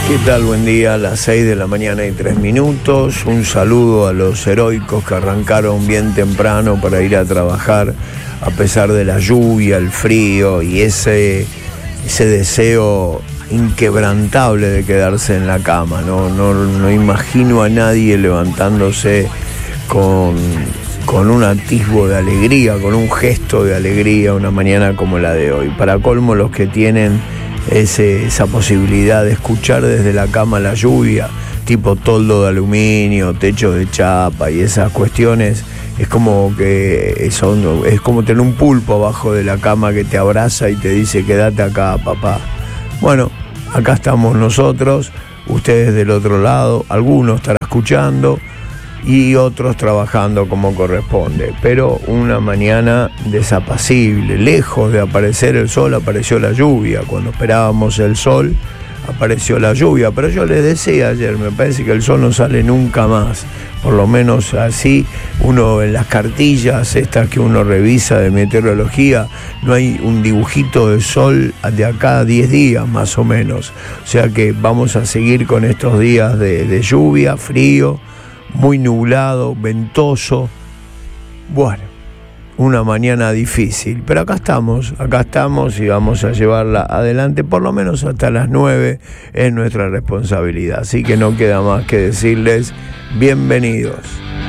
¿Qué tal? Buen día, a las 6 de la mañana y 3 minutos. Un saludo a los heroicos que arrancaron bien temprano para ir a trabajar a pesar de la lluvia, el frío y ese deseo inquebrantable de quedarse en la cama. No imagino a nadie levantándose con un atisbo de alegría, con un gesto de alegría una mañana como la de hoy. Para colmo, los que tienen esa posibilidad de escuchar desde la cama la lluvia, tipo toldo de aluminio, techo de chapa y esas cuestiones, es como tener un pulpo abajo de la cama que te abraza y te dice: quédate acá, papá. Bueno, acá estamos nosotros, ustedes del otro lado, algunos estarán escuchando y otros trabajando como corresponde, pero una mañana desapacible. Lejos de aparecer el sol, apareció la lluvia. Cuando esperábamos el sol, apareció la lluvia. Pero yo les decía ayer, me parece que el sol no sale nunca más, por lo menos así. Uno en las cartillas estas que uno revisa de meteorología, no hay un dibujito de sol de acá a 10 días más o menos. O sea que vamos a seguir con estos días de lluvia, frío, muy nublado, ventoso. Bueno, una mañana difícil, pero acá estamos y vamos a llevarla adelante, por lo menos hasta las 9 es nuestra responsabilidad. Así que no queda más que decirles bienvenidos.